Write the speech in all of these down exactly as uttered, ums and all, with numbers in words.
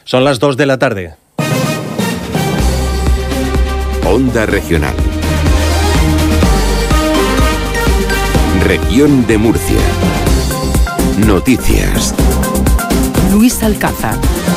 Son las dos de la tarde. Onda Regional. Región de Murcia. Noticias. Luis Alcázar.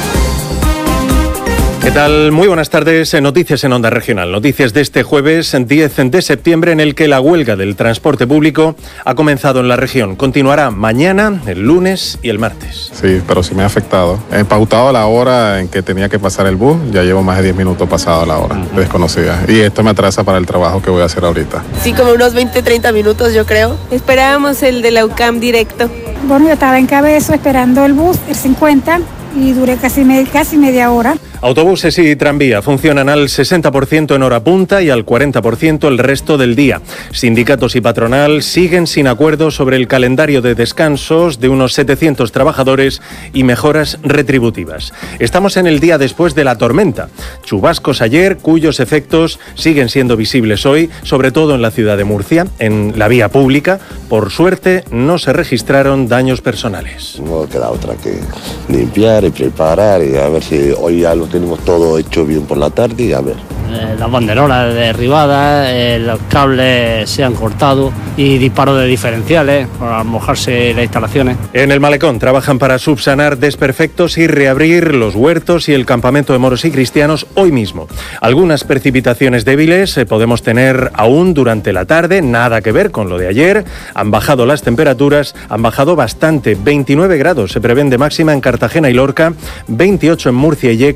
¿Qué tal? Muy buenas tardes. Noticias en Onda Regional. Noticias de este jueves diez de septiembre, en el que la huelga del transporte público ha comenzado en la región. Continuará mañana, el lunes y el martes. Sí, pero sí me ha afectado. He pautado la hora en que tenía que pasar el bus. Ya llevo más de diez minutos pasado la hora, uh-huh. desconocida. Y esto me atrasa para el trabajo que voy a hacer ahorita. Sí, como unos veinte, treinta minutos, yo creo. Esperábamos el de la U C A M directo. Bueno, yo estaba en Cabezo esperando el bus, el cincuenta, y duré casi, me- casi media hora. Autobuses y tranvía funcionan al sesenta por ciento en hora punta y al cuarenta por ciento el resto del día. Sindicatos y patronal siguen sin acuerdo sobre el calendario de descansos de unos setecientos trabajadores y mejoras retributivas. Estamos en el día después de la tormenta. Chubascos ayer, cuyos efectos siguen siendo visibles hoy, sobre todo en la ciudad de Murcia, en la vía pública. Por suerte, no se registraron daños personales. No queda otra que limpiar y preparar y a ver si hoy ya lo tenemos todo hecho bien por la tarde y a ver. Eh, las banderolas derribadas, eh, los cables se han cortado y disparos de diferenciales para mojarse las instalaciones. En el Malecón trabajan para subsanar desperfectos y reabrir los huertos y el campamento de moros y cristianos hoy mismo. Algunas precipitaciones débiles eh, podemos tener aún durante la tarde, nada que ver con lo de ayer. Han bajado las temperaturas, han bajado bastante, veintinueve grados se prevén de máxima en Cartagena y Lorca, veintiocho en Murcia y